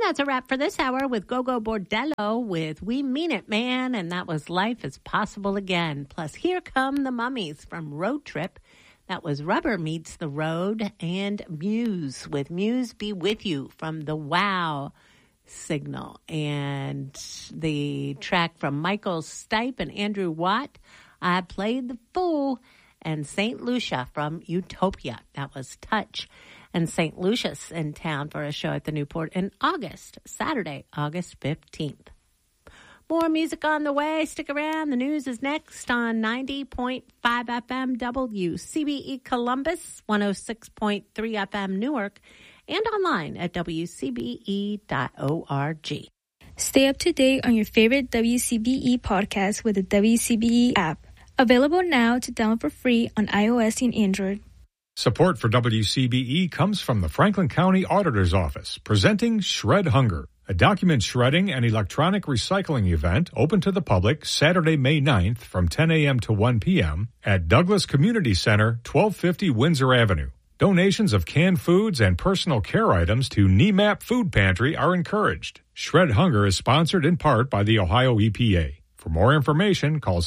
And that's a wrap for this hour with Gogo Bordello with We Mean It, Man. And that was Life is Possible Again. Plus, Here Come the Mummies from Road Trip. That was Rubber Meets the Road. And Muse with Muse Be With You from the Wow Signal. And the track from Michael Stipe and Andrew Watt, I Played the Fool. And St. Lucia from Utopia. That was Touch. And St. Lucia's in town for a show at the Newport in August, Saturday, August 15th. More music on the way. Stick around. The news is next on 90.5 FM WCBE Columbus, 106.3 FM Newark, and online at WCBE.org. Stay up to date on your favorite WCBE podcast with the WCBE app. Available now to download for free on iOS and Android. Support for WCBE comes from the Franklin County Auditor's Office, presenting Shred Hunger, a document shredding and electronic recycling event open to the public Saturday, May 9th from 10 a.m. to 1 p.m. at Douglas Community Center, 1250 Windsor Avenue. Donations of canned foods and personal care items to NEMAP Food Pantry are encouraged. Shred Hunger is sponsored in part by the Ohio EPA. For more information, call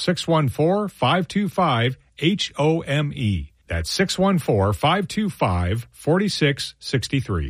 614-525-HOME. That's 614-525-4663.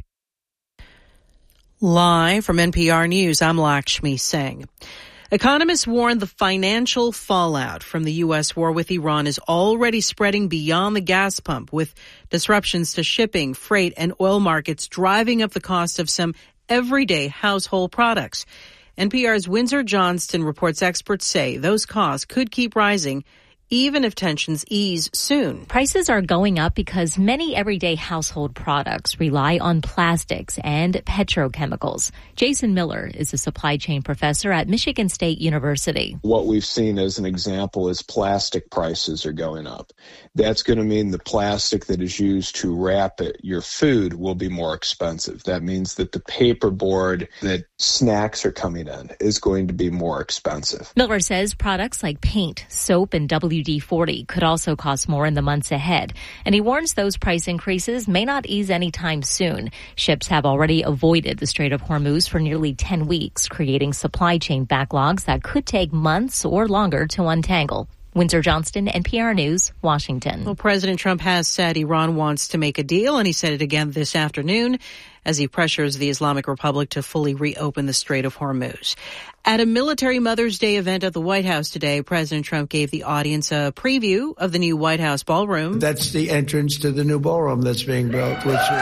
Live from NPR News, I'm Lakshmi Singh. Economists warn the financial fallout from the U.S. war with Iran is already spreading beyond the gas pump, with disruptions to shipping, freight, and oil markets driving up the cost of some everyday household products. NPR's Windsor Johnston reports experts say those costs could keep rising even if tensions ease soon. Prices are going up because many everyday household products rely on plastics and petrochemicals. Jason Miller is a supply chain professor at Michigan State University. What we've seen as an example is plastic prices are going up. That's going to mean the plastic that is used to wrap your food will be more expensive. That means that the paperboard that snacks are coming in is going to be more expensive. Miller says products like paint, soap, and WD-40 could also cost more in the months ahead. And he warns those price increases may not ease anytime soon. Ships have already avoided the Strait of Hormuz for nearly 10 weeks, creating supply chain backlogs that could take months or longer to untangle. Windsor Johnston, NPR News, Washington. Well, President Trump has said Iran wants to make a deal, and he said it again this afternoon as he pressures the Islamic Republic to fully reopen the Strait of Hormuz. At a military Mother's Day event at the White House today, President Trump gave the audience a preview of the new White House ballroom. That's the entrance to the new ballroom that's being built,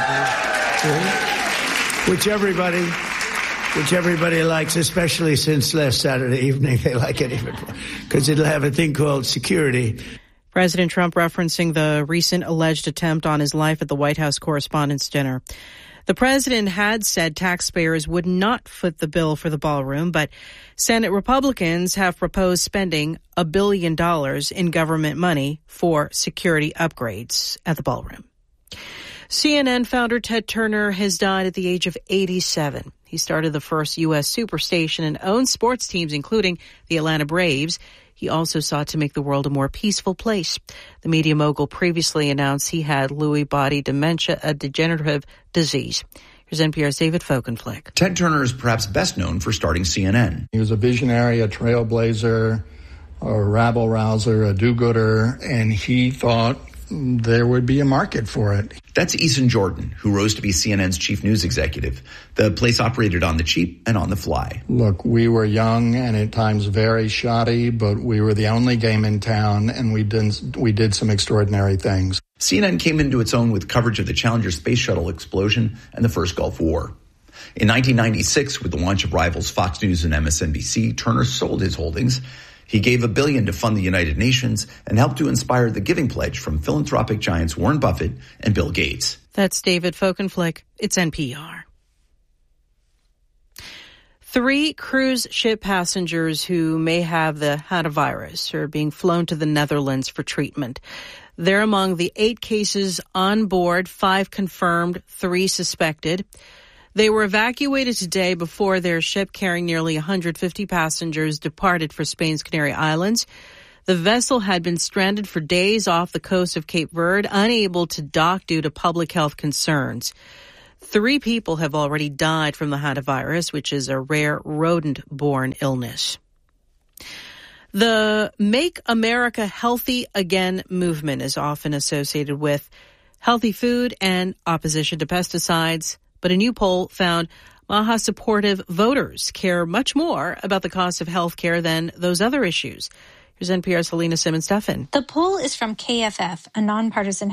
which everybody likes, especially since last Saturday evening. They like it even more because it'll have a thing called security. President Trump referencing the recent alleged attempt on his life at the White House Correspondents' Dinner. The president had said taxpayers would not foot the bill for the ballroom, but Senate Republicans have proposed spending $1 billion in government money for security upgrades at the ballroom. CNN founder Ted Turner has died at the age of 87. He started the first U.S. superstation and owned sports teams, including the Atlanta Braves. He also sought to make the world a more peaceful place. The media mogul previously announced he had Lewy body dementia, a degenerative disease. Here's NPR's David Folkenflik. Ted Turner is perhaps best known for starting CNN. He was a visionary, a trailblazer, a rabble-rouser, a do-gooder, and he thought there would be a market for it. That's Eason Jordan, who rose to be CNN's chief news executive. The place operated on the cheap and on the fly. Look, we were young and at times very shoddy, but we were the only game in town, and we did some extraordinary things. CNN came into its own with coverage of the Challenger space shuttle explosion and the first Gulf War. In 1996, with the launch of rivals Fox News and MSNBC, Turner sold his holdings. He gave $1 billion to fund the United Nations and helped to inspire the Giving Pledge from philanthropic giants Warren Buffett and Bill Gates. That's David Folkenflik. It's NPR. 3 cruise ship passengers who may have the hantavirus are being flown to the Netherlands for treatment. They're among the 8 cases on board, 5 confirmed, 3 suspected. They were evacuated today before their ship carrying nearly 150 passengers departed for Spain's Canary Islands. The vessel had been stranded for days off the coast of Cape Verde, unable to dock due to public health concerns. 3 people have already died from the hantavirus, which is a rare rodent-borne illness. The Make America Healthy Again movement is often associated with healthy food and opposition to pesticides, but a new poll found Maha-supportive voters care much more about the cost of health care than those other issues. Here's NPR's Helena Simmons-Steffen. The poll is from KFF, a nonpartisan